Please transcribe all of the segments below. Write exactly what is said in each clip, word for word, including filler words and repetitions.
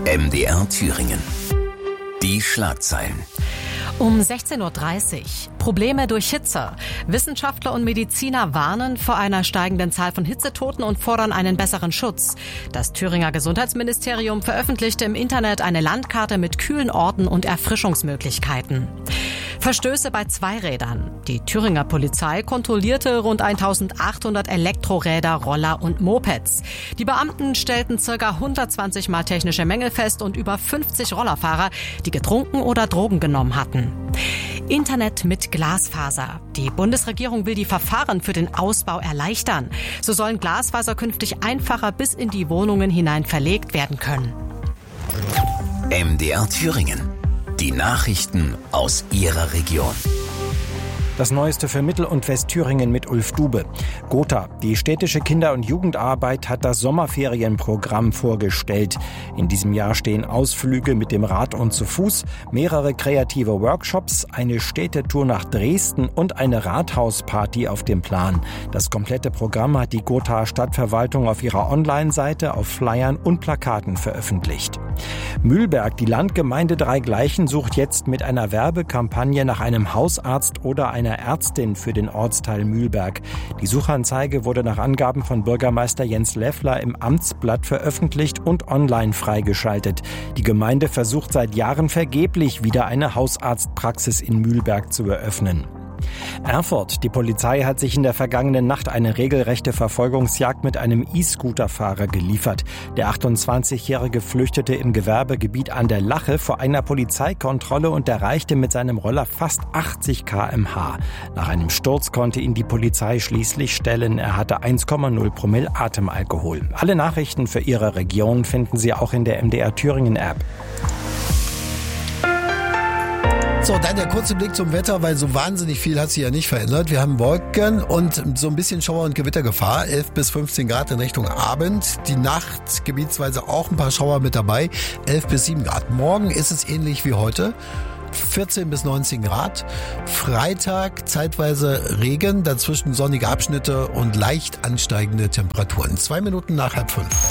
M D R Thüringen. Die Schlagzeilen. Um sechzehn Uhr dreißig. Probleme durch Hitze. Wissenschaftler und Mediziner warnen vor einer steigenden Zahl von Hitzetoten und fordern einen besseren Schutz. Das Thüringer Gesundheitsministerium veröffentlichte im Internet eine Landkarte mit kühlen Orten und Erfrischungsmöglichkeiten. Verstöße bei Zweirädern. Die Thüringer Polizei kontrollierte rund eintausendachthundert Elektroräder, Roller und Mopeds. Die Beamten stellten ca. hundertzwanzig Mal technische Mängel fest und über fünfzig Rollerfahrer, die getrunken oder Drogen genommen hatten. Internet mit Glasfaser. Die Bundesregierung will die Verfahren für den Ausbau erleichtern. So sollen Glasfaser künftig einfacher bis in die Wohnungen hinein verlegt werden können. M D R Thüringen. Die Nachrichten aus Ihrer Region. Das Neueste für Mittel- und Westthüringen mit Ulf Dube. Gotha, die städtische Kinder- und Jugendarbeit, hat das Sommerferienprogramm vorgestellt. In diesem Jahr stehen Ausflüge mit dem Rad und zu Fuß, mehrere kreative Workshops, eine Städtetour nach Dresden und eine Rathausparty auf dem Plan. Das komplette Programm hat die Gothaer Stadtverwaltung auf ihrer Online-Seite auf Flyern und Plakaten veröffentlicht. Mühlberg, die Landgemeinde Dreigleichen, sucht jetzt mit einer Werbekampagne nach einem Hausarzt oder einer Ärztin für den Ortsteil Mühlberg. Die Suchanzeige wurde nach Angaben von Bürgermeister Jens Leffler im Amtsblatt veröffentlicht und online freigeschaltet. Die Gemeinde versucht seit Jahren vergeblich, wieder eine Hausarztpraxis in Mühlberg zu eröffnen. Erfurt. Die Polizei hat sich in der vergangenen Nacht eine regelrechte Verfolgungsjagd mit einem E-Scooter-Fahrer geliefert. Der achtundzwanzigjährige flüchtete im Gewerbegebiet an der Lache vor einer Polizeikontrolle und erreichte mit seinem Roller fast achtzig Kilometer pro Stunde. Nach einem Sturz konnte ihn die Polizei schließlich stellen. Er hatte eins Komma null Promille Atemalkohol. Alle Nachrichten für Ihre Region finden Sie auch in der M D R Thüringen App. So, dann der kurze Blick zum Wetter, weil so wahnsinnig viel hat sich ja nicht verändert. Wir haben Wolken und so ein bisschen Schauer- und Gewittergefahr, elf bis fünfzehn Grad in Richtung Abend. Die Nacht gebietsweise auch ein paar Schauer mit dabei, elf bis sieben Grad. Morgen ist es ähnlich wie heute, vierzehn bis neunzehn Grad. Freitag zeitweise Regen, dazwischen sonnige Abschnitte und leicht ansteigende Temperaturen. Zwei Minuten nach halb fünf.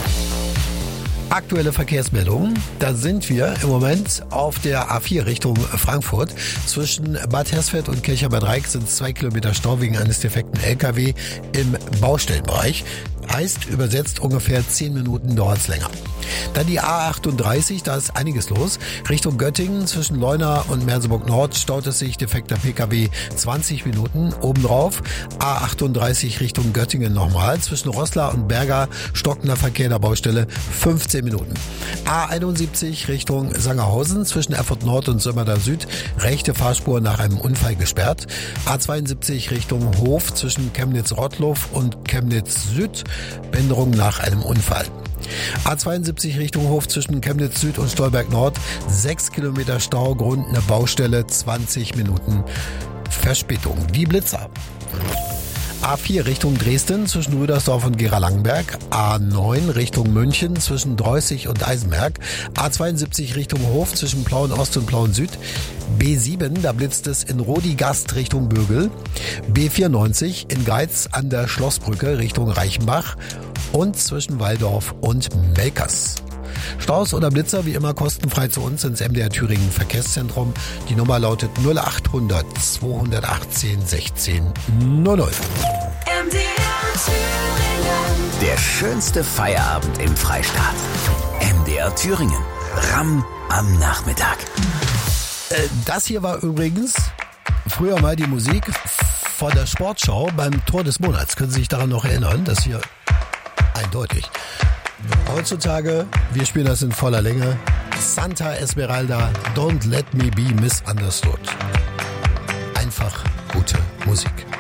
Aktuelle Verkehrsmeldungen. Da sind wir im Moment auf der A vier Richtung Frankfurt. Zwischen Bad Hersfeld und Kircher Bad Reik sind zwei Kilometer Stau wegen eines defekten L K W im Baustellenbereich. Heißt übersetzt ungefähr zehn Minuten dauert's länger. Dann die A achtunddreißig, da ist einiges los. Richtung Göttingen zwischen Leuna und Merseburg Nord staut es sich, defekter P K W zwanzig Minuten. Obendrauf A achtunddreißig Richtung Göttingen nochmal. Zwischen Roßla und Berger stockender Verkehr der Baustelle fünfzehn Minuten. A einundsiebzig Richtung Sangerhausen zwischen Erfurt Nord und Sömmerda Süd. Rechte Fahrspur nach einem Unfall gesperrt. A zweiundsiebzig Richtung Hof zwischen Chemnitz-Rottloff und Chemnitz Süd. Behinderung nach einem Unfall. A zweiundsiebzig Richtung Hof zwischen Chemnitz Süd und Stolberg Nord. sechs Kilometer Stau, Grund eine Baustelle, zwanzig Minuten Verspätung. Die Blitzer. A vier Richtung Dresden zwischen Rüdersdorf und Gera-Langenberg. A neun Richtung München zwischen Dreußig und Eisenberg. A zweiundsiebzig Richtung Hof zwischen Plauen Ost und Plauen Süd. B sieben, da blitzt es in Rodigast Richtung Bögel. B vierundneunzig in Geiz an der Schlossbrücke Richtung Reichenbach. Und zwischen Walldorf und Melkers. Staus oder Blitzer wie immer kostenfrei zu uns ins M D R Thüringen Verkehrszentrum. Die Nummer lautet null achthundert zweihundertachtzehn sechzehn null null. M D R Thüringen. Der schönste Feierabend im Freistaat. M D R Thüringen. Ramm am Nachmittag. Das hier war übrigens früher mal die Musik vor der Sportschau beim Tor des Monats. Können Sie sich daran noch erinnern? Das hier eindeutig. Heutzutage, wir spielen das in voller Länge. Santa Esmeralda, Don't Let Me Be Misunderstood. Einfach gute Musik.